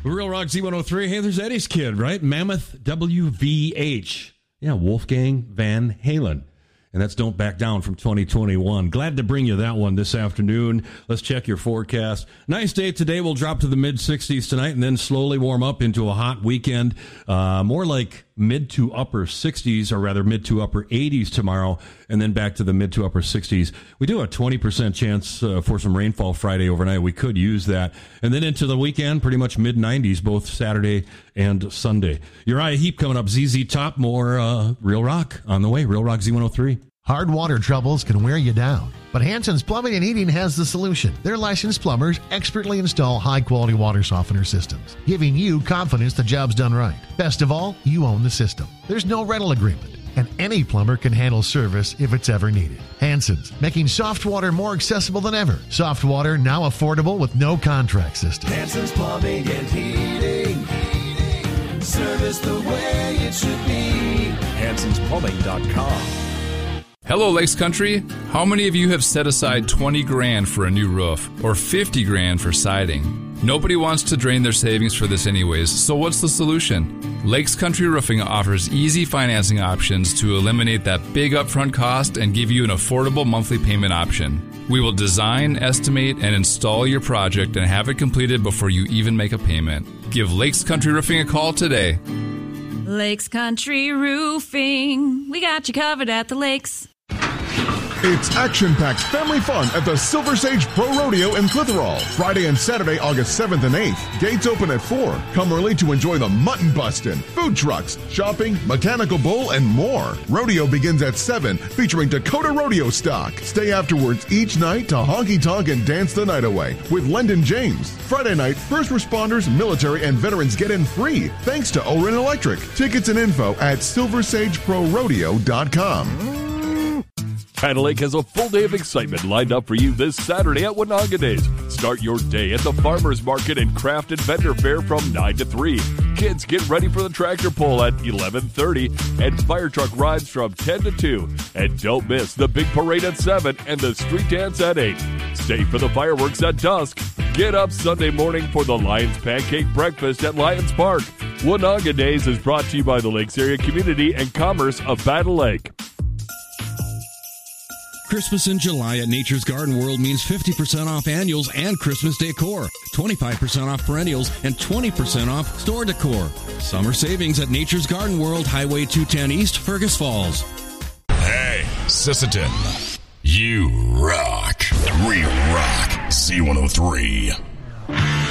Real Rock Z103. Hey, there's Eddie's kid, right? Mammoth WVH. Yeah, Wolfgang Van Halen. And that's Don't Back Down from 2021. Glad to bring you that one this afternoon. Let's check your forecast. Nice day today. We'll drop to the mid-60s tonight and then slowly warm up into a hot weekend. More like mid to upper 60s, or rather mid to upper 80s tomorrow, and then back to the mid to upper 60s. We do have a 20% chance for some rainfall Friday overnight. We could use that. And then into the weekend, pretty much mid-90s, both Saturday and Sunday. Uriah Heep coming up. ZZ Top, more Real Rock on the way. Real Rock Z103. Hard water troubles can wear you down, but Hanson's Plumbing and Heating has the solution. Their licensed plumbers expertly install high-quality water softener systems, giving you confidence the job's done right. Best of all, you own the system. There's no rental agreement, and any plumber can handle service if it's ever needed. Hanson's, making soft water more accessible than ever. Soft water now affordable with no contract system. Hanson's Plumbing and Heating. Service the way it should be. Hanson'sPlumbing.com. Hello, Lakes Country. How many of you have set aside $20,000 for a new roof or $50,000 for siding? Nobody wants to drain their savings for this anyways, so what's the solution? Lakes Country Roofing offers easy financing options to eliminate that big upfront cost and give you an affordable monthly payment option. We will design, estimate, and install your project and have it completed before you even make a payment. Give Lakes Country Roofing a call today. Lakes Country Roofing. We got you covered at the lakes. It's action-packed family fun at the Silver Sage Pro Rodeo in Clitheroe. Friday and Saturday, August 7th and 8th. Gates open at 4. Come early to enjoy the mutton bustin', food trucks, shopping, mechanical bull, and more. Rodeo begins at 7, featuring Dakota Rodeo stock. Stay afterwards each night to honky-tonk and dance the night away with Lyndon James. Friday night, first responders, military, and veterans get in free thanks to Orin Electric. Tickets and info at silversageprorodeo.com. Battle Lake has a full day of excitement lined up for you this Saturday at Winaga Days. Start your day at the Farmers Market and Craft and Vendor Fair from 9 to 3. Kids get ready for the tractor pull at 11:30 and fire truck rides from 10 to 2. And don't miss the big parade at 7 and the street dance at 8. Stay for the fireworks at dusk. Get up Sunday morning for the Lions Pancake Breakfast at Lions Park. Winaga Days is brought to you by the Lakes Area Community and Commerce of Battle Lake. Christmas in July at Nature's Garden World means 50% off annuals and Christmas decor, 25% off perennials, and 20% off store decor. Summer savings at Nature's Garden World, Highway 210 East, Fergus Falls. Hey, Sisseton, you rock. Real Rock Z103.